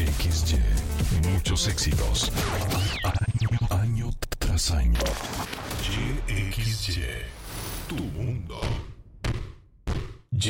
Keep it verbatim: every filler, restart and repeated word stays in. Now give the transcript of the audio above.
X Y. Muchos éxitos. Año, año tras año. Y X Y. Tu mundo.